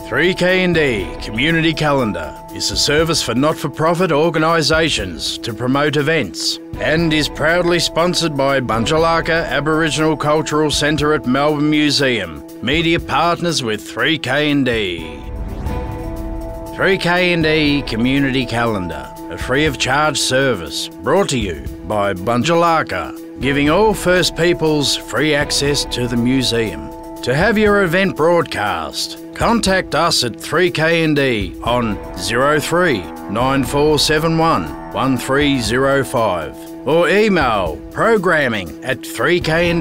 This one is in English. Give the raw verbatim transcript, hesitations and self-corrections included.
three K and D Community Calendar is a service for not-for-profit organisations to promote events and is proudly sponsored by Bunjalaka Aboriginal Cultural Centre at Melbourne Museum, media partners with three K and D. three K and D Community Calendar, a free of charge service brought to you by Bunjalaka, giving all First Peoples free access to the museum. To have your event broadcast, contact us at three K and D on zero three nine four seven one one three zero five or email programming at three K and D.